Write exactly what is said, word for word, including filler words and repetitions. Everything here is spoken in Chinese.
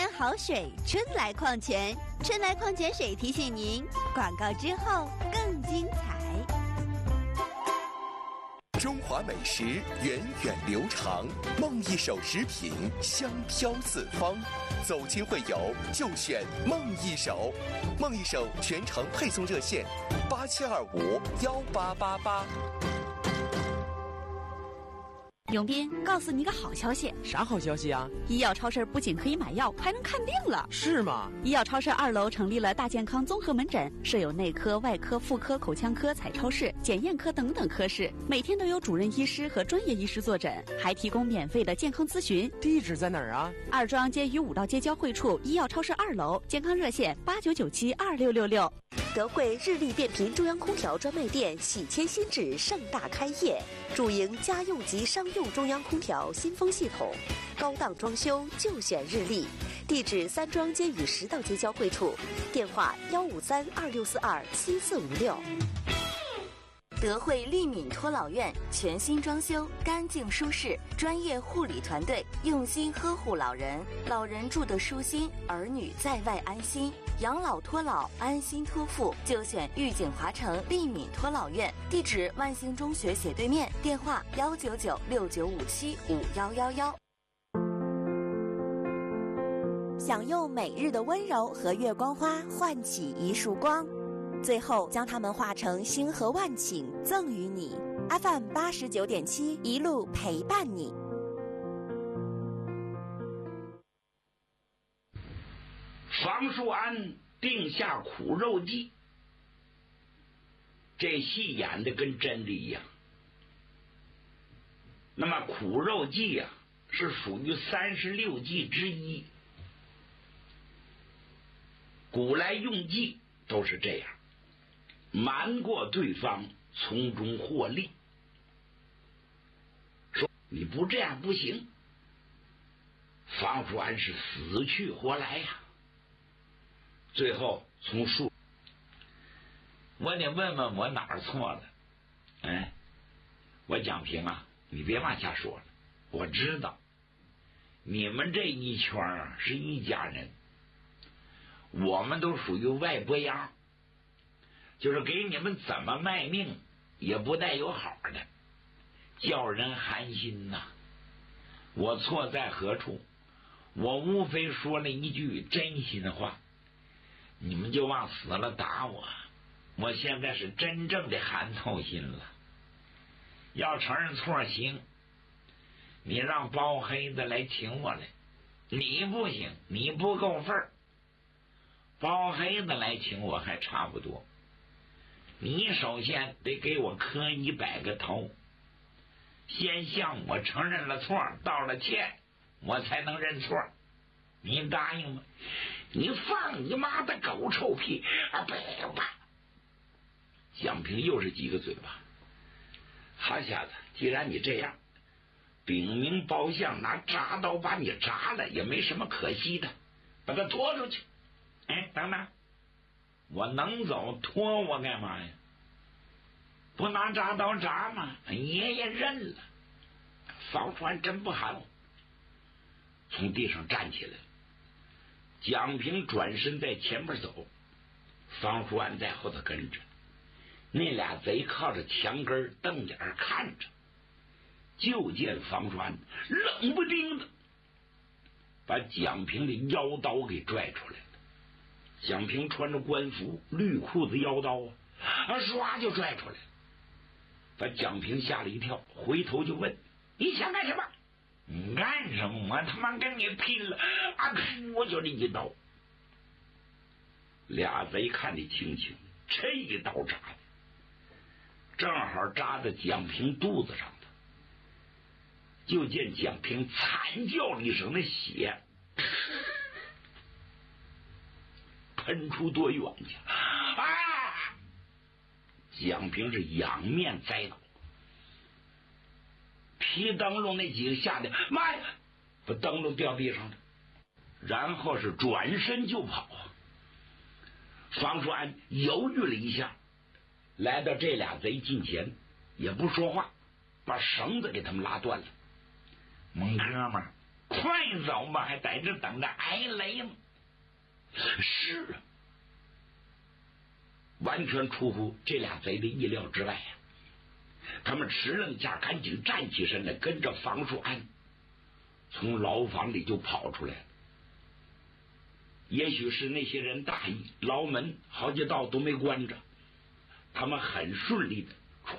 泉好水，春来矿泉，春来矿泉水提醒您，广告之后更精彩。 中华美食源远流长，梦一手食品香飘四方。走亲会友就选梦一手，梦一手全程配送热线八七二五幺八八八。 永斌，告诉你个好消息。 啥好消息啊？ 医药超市不仅可以买药，还能看病了。 是吗？ 医药超市二楼成立了大健康综合门诊，设有内科、外科、妇科、口腔科、彩超室、检验科等等科室，每天都有主任医师和专业医师坐诊，还提供免费的健康咨询。 地址在哪儿啊？ 二庄街与五道街交汇处医药超市二楼，健康热线八九九七二六六六。 德惠日立变频中央空调专卖店喜迁新址盛大开业，主营家用及商用中央空调新风系统，高档装修就选日立。地址三庄街与十道街交汇处，电话幺五三二六四二七四五六。 德惠利敏托老院全新装修，干净舒适，专业护理团队用心呵护老人，老人住得舒心，儿女在外安心。养老托老，安心托付，就选御景华城利敏托老院。地址万兴中学斜对面，电话幺九九六九五七五幺幺幺。 享用每日的温柔和月光花唤起一束光，最后将它们化成星河万顷赠予你。F M 八十九点七，一路陪伴你。 房叔安定下苦肉计，这戏演的跟真的一样。那么苦肉计啊，是属于三十六计之一。古来用计都是这样，瞒过对方，从中获利。说你不这样不行，房叔安是死去活来呀、啊。最后从树，我得问问我哪儿错了。哎，我蒋平啊，你别往下说了，我知道你们这一圈啊是一家人，我们都属于外拨样，就是给你们怎么卖命也不带有好的，叫人寒心呐。我错在何处？我无非说了一句真心话，你们就往死了打我，我现在是真正的寒透心了。要承认错行，你让包黑子来请我来，你不行，你不够份儿。包黑子来请我还差不多，你首先得给我磕一百个头，先向我承认了错，道了歉，我才能认错。你答应吗？你放你妈的狗臭屁啊！别吧！蒋平又是几个嘴巴。好小子，既然你这样，禀明包相拿铡刀把你铡了也没什么可惜的，把他拖出去。哎，等等，我能走，拖我干嘛呀？不拿铡刀铡吗？爷爷认了。房叔安真不含糊，从地上站起来。蒋平转身在前面走，房叔安在后头跟着。那俩贼靠着墙根瞪眼看着，就见房叔安冷不丁的把蒋平的腰刀给拽出来了。蒋平穿着官服，绿裤子腰刀啊，唰就拽出来了，把蒋平吓了一跳，回头就问：你想干什么？你干什么？我他妈跟你拼了！啊！我就这一刀。俩贼看得清清，这一刀扎的正好扎在蒋平肚子上的，就见蒋平惨叫了一声，那血喷出多远去啊！蒋平是仰面栽倒，皮灯笼那几个吓得妈呀，把灯笼掉地上了，然后是转身就跑。房叔安犹豫了一下，来到这俩贼近前，也不说话，把绳子给他们拉断了。蒙哥们儿， 快走吗？还在这等着挨雷吗？是啊，完全出乎这俩贼的意料之外呀、啊！他们哧楞一下赶紧站起身来，跟着房树安从牢房里就跑出来了。也许是那些人大意，牢门好几道都没关着，他们很顺利的